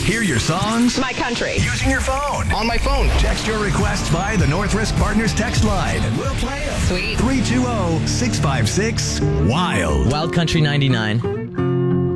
Hear your songs My country. using your phone. On my phone. Text your requests by the North Risk Partners text line, and we'll play them. Sweet. 320-656-WILD. Wild Country 99.